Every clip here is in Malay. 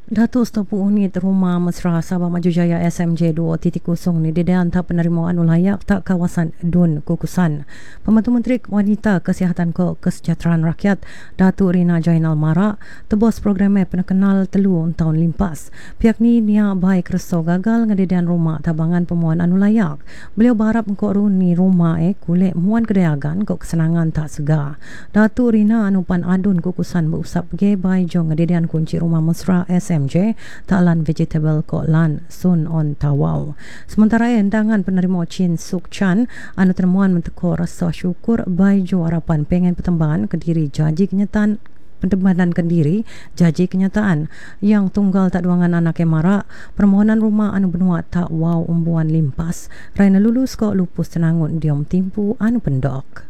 Datuk Stopu Unit Rumah Mesra Sabah Maju Jaya SMJ 2.0 ni diantara penerimaan layak tak kawasan Dun Kukusan. Pembantu Menteri Wanita Kesihatan Kesejahteraan Rakyat Datuk Rina Jainal Mara tebos program penekenal telu tahun limpas. Pihak ni niat baik reso gagal ngedidian rumah tabangan pemuan layak. Beliau berharap engkau ni rumah kulit muan kedayagan kok kesenangan tak segar. Datuk Rina Anupan Adun Kukusan berusap ge bai jong ngedidian kunci rumah mesra SMJ Taklan Vegetable Kok Lan Sun On Tawau. Sementara undangan penerima Chin Suk Chan anu temuan mentekor rasa syukur baijo harapan pengen pertembangan Kediri Jaji Kenyataan Pentembanan Kediri Jaji Kenyataan yang tunggal tak duangan anak marak permohonan rumah anu benua tak wow umbuan limpas raina lulus kok lupus tenangun diom timpu anu pendok.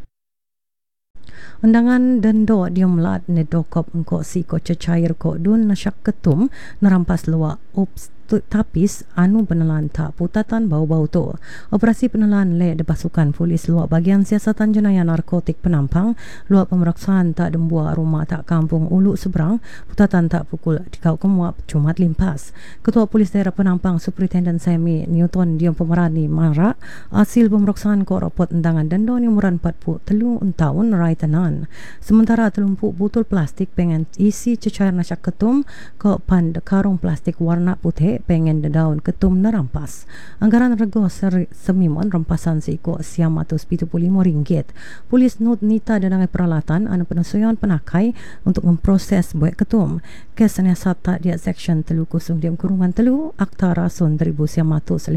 Undangan dendo dia melat nedokop engkau si ko cecair ko dun nasyak ketum nerampas luak tapis anu penelan tak putatan bau-bau tu. Operasi penelan le depasukan polis luak bagian siasatan jenayah narkotik penampang luak pemeriksaan tak dembua rumah tak kampung Ulu Seberang putatan tak pukul dikau kemuap Jumat limpas. Ketua Polis Daerah Penampang Superintendent Semi Newton Diom Pemerani Mara hasil pemeriksaan ko rapot undangan dendo ni umuran 43 tahun rai tenan. Sementara telumpuk botol plastik pengen isi cecair nasyak ketum ko pan karung plastik warna putih pengen daun ketum nerampas. Anggaran rego semimon rempasan seiko RM175. Polis not nita dadangai peralatan anu penyesuaian penakai untuk memproses buat ketum. Kes niasat tak dia seksyen 3 diam kurungan 3 Akta Rasun 1952.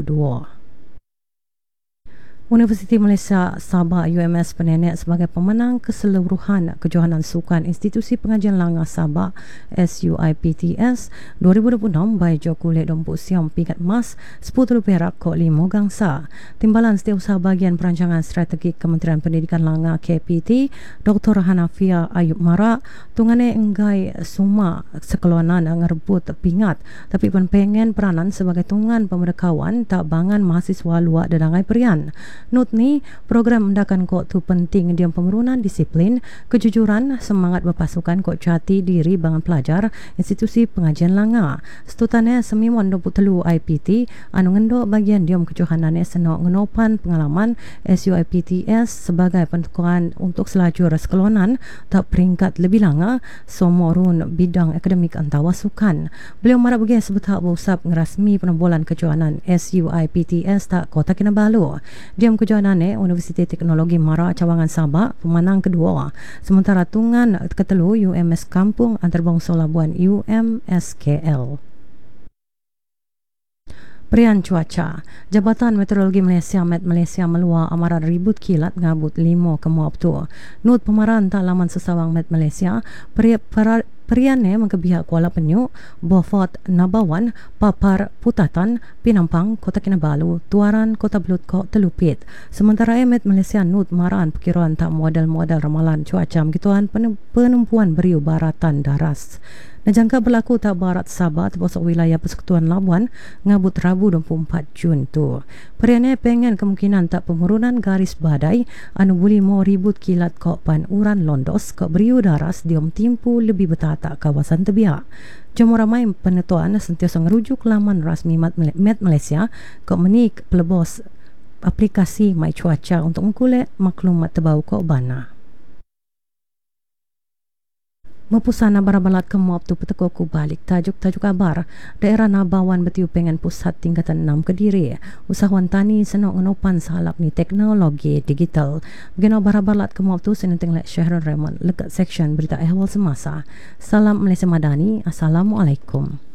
Universiti Malaysia Sabah UMS Penenek sebagai pemenang keseluruhan kejohanan sukan Institusi Pengajian Langah Sabah SUIPTS 2026 by Jokulet Dompu Siam pingat emas 10 perak kok 5 gangsa. Timbalan Setiausaha Bahagian Perancangan Strategik Kementerian Pendidikan Langah KPT Dr. Hanafia Ayub Mara tungane enggai suma sekeluanan ngerebut pingat tapi pengen peranan sebagai tungan pemerdekawan tak bangan mahasiswa luar dadangai perian. Not ni, program mendakan kok tu penting diam pemerunan disiplin, kejujuran, semangat berpasukan kok jati diri bangan pelajar institusi pengajian langah. Setutannya semimon 23 IPT anu ngendok bagian diam kejohanannya senok ngenopan pengalaman SUIPTS sebagai pentukuan untuk selajur sekelonan tak peringkat lebih langah somorun bidang akademik antawasukan. Beliau marah bagi sebetak berusap ngerasmi penembolan kejohanan SUIPTS tak Kota Kinabalu. Diam kejohanannya Universiti Teknologi Mara Cawangan Sabah pemenang kedua. Sementara tungan ketelu UMS Kampung Antarabangsa Labuan UMSKL. Perian cuaca. Jabatan Meteorologi Malaysia Met Malaysia meluar amaran ribut kilat ngabut 5 kemuap tu. Nut pemaran tak laman sesawang Met Malaysia Periannya mengkebiak Kuala Penyu, Beaufort, Nabawan, Papar, Putatan, Pinampang, Kota Kinabalu, Tuaran, Kota Belut, Kok Telupit. Sementara Met Malaysia Nut maran perkiraan tak model-model ramalan cuaca begituan penumpuan beriu baratan daras. Najangka berlaku tak barat Sabah terposok wilayah Persekutuan Labuan ngabut Rabu 24 Jun tu. Periannya pengen kemungkinan tak penurunan garis badai anu boleh mau ribut kilat kok pan uran londos kok beriu daras diom timpu lebih betata kawasan tebiak. Jom ramai penentuan sentiasa ngerujuk laman rasmi Met Malaysia kok menik pelebos aplikasi My Cuaca untuk mengkulek maklumat tebau kok bana. Mepusana barabalat kemuap tu petekoku balik tajuk kabar daerah Nabawan betiu pengen pusat tingkatan 6 Kediri usahawan tani senok ngenopan salap ni teknologi digital begino barabalat kemuap tu senenteng lek Syahrul Raymond lekat seksyen berita ehwal semasa. Salam Malaysia Madani. Assalamualaikum.